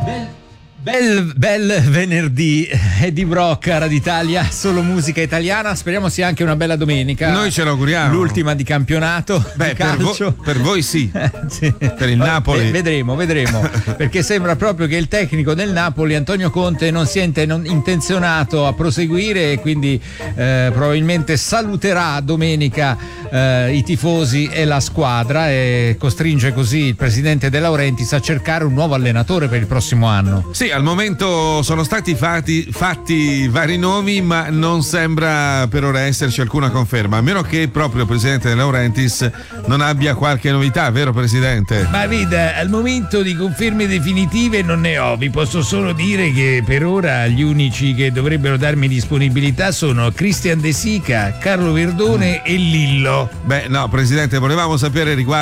Bel venerdì, Eddie Brock, Radio Italia, solo musica italiana. Speriamo sia anche una bella domenica. Noi ce l'auguriamo. L'ultima di campionato. Beh, di calcio. Per voi sì. Sì. Per il Napoli. Vedremo. Perché sembra proprio che il tecnico del Napoli, Antonio Conte, non sia intenzionato a proseguire e quindi probabilmente saluterà domenica i tifosi e la squadra e costringe così il presidente De Laurentiis a cercare un nuovo allenatore per il prossimo anno. Sì, al momento sono stati fatti vari nomi, ma non sembra per ora esserci alcuna conferma, a meno che proprio il presidente De Laurentiis non abbia qualche novità, vero presidente? Ma veda, al momento di conferme definitive non ne ho, vi posso solo dire che per ora gli unici che dovrebbero darmi disponibilità sono Christian De Sica, Carlo Verdone e Lillo. Beh, no, presidente, volevamo sapere riguardo